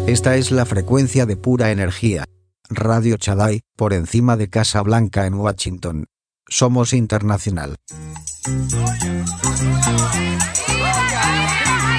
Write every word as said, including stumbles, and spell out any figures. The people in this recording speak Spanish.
Esta es la frecuencia de pura energía. Radio Shaddai, por encima de Casa Blanca en Washington. Somos internacional. Oye,